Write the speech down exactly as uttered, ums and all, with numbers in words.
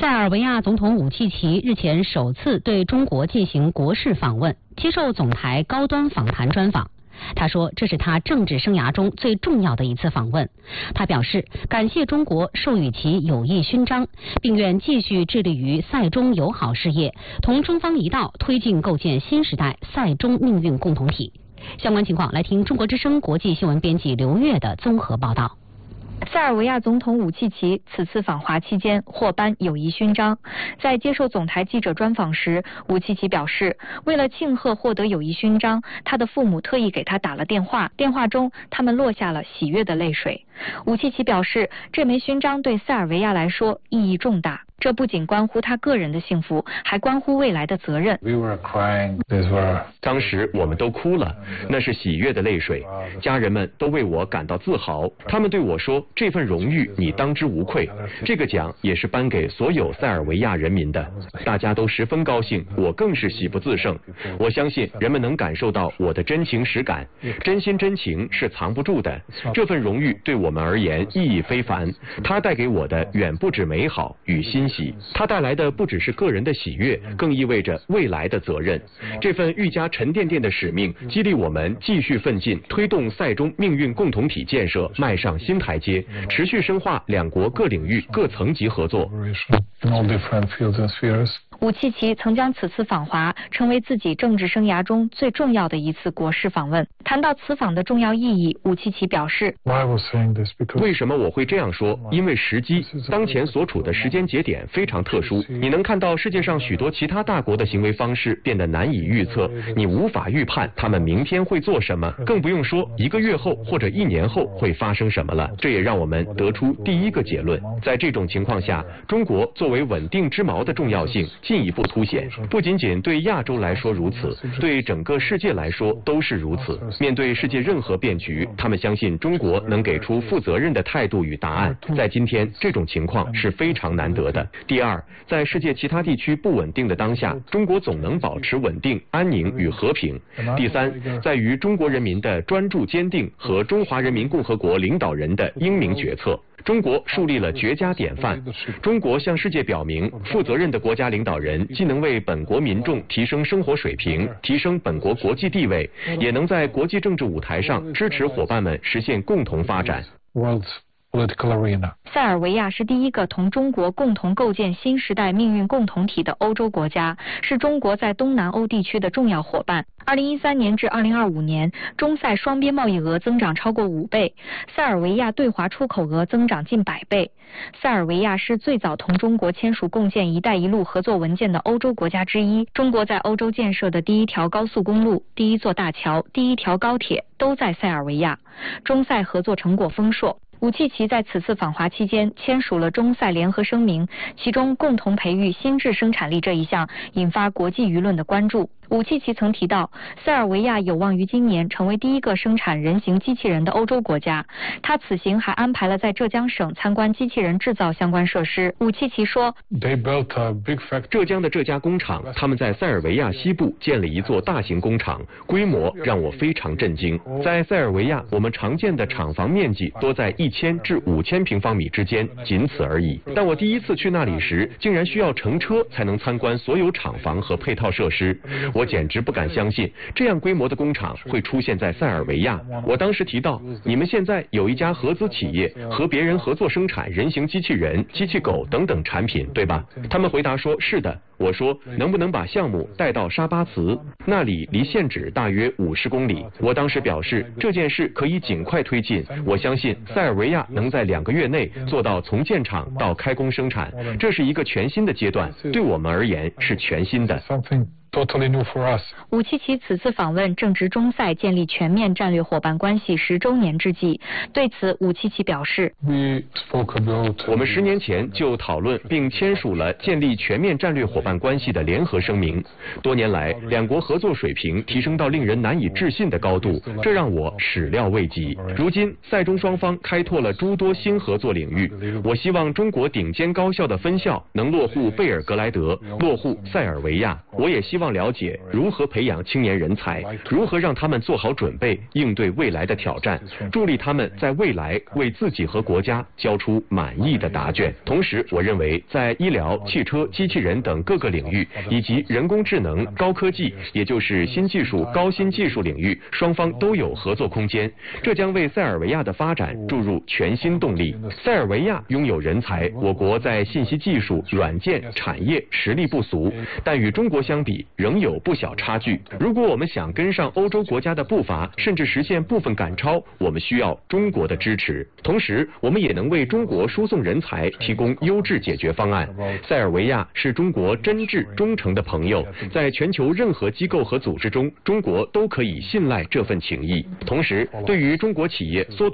塞尔维亚总统武契奇日前首次对中国进行国事访问，接受总台高端访谈专访。他说，这是他政治生涯中最重要的一次访问。他表示，感谢中国授予其友谊勋章，并愿继续致力于塞中友好事业，同中方一道推进构建新时代塞中命运共同体。相关情况，来听中国之声国际新闻编辑刘月的综合报道。 塞尔维亚总统武契奇此次访华期间获颁友谊勋章。在接受总台记者专访时，武契奇表示，为了庆贺获得友谊勋章，他的父母特意给他打了电话，电话中他们落下了喜悦的泪水。武契奇表示，这枚勋章对塞尔维亚来说意义重大，这不仅关乎他个人的幸福，还关乎未来的责任。 当时我们都哭了，那是喜悦的泪水，家人们都为我感到自豪，他们对我说，这份荣誉你当之无愧，这个奖也是颁给所有塞尔维亚人民的，大家都十分高兴，我更是喜不自胜。我相信人们能感受到我的真情实感，真心真情是藏不住的，这份荣誉对我们而言意义非凡，它带给我的远不止美好与欣喜，它带来的不只是个人的喜悦，更意味着未来的责任。这份愈加沉甸甸的使命激励我们继续奋进，推动塞中命运共同体建设迈上新台阶，持续深化两国各领域各层级合作。 武契奇曾将此次访华称为自己政治生涯中最重要的一次国事访问。谈到此访的重要意义，武契奇表示， 为什么我会这样说？因为时机，当前所处的时间节点非常特殊，你能看到世界上许多其他大国的行为方式变得难以预测，你无法预判他们明天会做什么，更不用说一个月后或者一年后会发生什么了。这也让我们得出第一个结论，在这种情况下，中国作为稳定之锚的重要性进一步凸显，不仅仅对亚洲来说如此，对整个世界来说都是如此。面对世界任何变局，他们相信中国能给出负责任的态度与答案。在今天，这种情况是非常难得的。第二，在世界其他地区不稳定的当下，中国总能保持稳定、安宁与和平。第三，在于中国人民的专注坚定和中华人民共和国领导人的英明决策。中国树立了绝佳典范，中国向世界表明，负责任的国家领导人既能为本国民众提升生活水平，提升本国国际地位，也能在国际政治舞台上支持伙伴们实现共同发展。 塞尔维亚是第一个同中国共同构建新时代命运共同体的欧洲国家，是中国在东南欧地区的重要伙伴。二零一三年至二零二五年，中塞双边贸易额增长超过五倍，塞尔维亚对华出口额增长近百倍。塞尔维亚是最早同中国签署共建“一带一路”合作文件的欧洲国家之一。中国在欧洲建设的第一条高速公路、第一座大桥、第一条高铁都在塞尔维亚，中塞合作成果丰硕。武契奇在此次访华期间签署了中塞联合声明，其中共同培育心智生产力这一项引发国际舆论的关注。武契奇曾提到，塞尔维亚有望于今年成为第一个生产人形机器人的欧洲国家。他此行还安排了在浙江省参观机器人制造相关设施。武契奇说， 浙江的这家工厂，他们在塞尔维亚西部建了一座大型工厂，规模让我非常震惊。在塞尔维亚，我们常见的厂房面积多在一千至五千平方米之间，仅此而已。但我第一次去那里时，竟然需要乘车才能参观所有厂房和配套设施。我简直不敢相信，这样规模的工厂会出现在塞尔维亚。我当时提到，你们现在有一家合资企业和别人合作生产人形机器人、机器狗等等产品，对吧？他们回答说是的。我说，能不能把项目带到沙巴茨？那里离现址大约五十公里。我当时表示，这件事可以尽快推进。我相信塞尔维亚能在两个月内做到从建厂到开工生产，这是一个全新的阶段，对我们而言是全新的。 Totally new for us. 武契奇此次访问正值中塞建立全面战略伙伴关系十周年之际，对此武契奇表示， We spoke about 我们十年前就讨论并签署了建立全面战略伙伴关系的联合声明。多年来，两国合作水平提升到令人难以置信的高度，这让我始料未及。如今，塞中双方开拓了诸多新合作领域。我希望中国顶尖高校的分校能落户贝尔格莱德，落户塞尔维亚。我也希望望了解如何培养青年人才，如何让他们做好准备，应对未来的挑战，助力他们在未来为自己和国家交出满意的答卷。同时，我认为在医疗、汽车、机器人等各个领域，以及人工智能、高科技，也就是新技术、高新技术领域，双方都有合作空间，这将为塞尔维亚的发展注入全新动力。塞尔维亚拥有人才，我国在信息技术、软件、产业实力不俗，但与中国相比仍有不小差距。如果我们想跟上欧洲国家的步伐，甚至实现部分赶超，我们需要中国的支持。同时，我们也能为中国输送人才提供优质解决方案。塞尔维亚是中国真挚忠诚的朋友，在全球任何机构和组织中，中国都可以信赖这份情谊。同时，对于中国企业缩短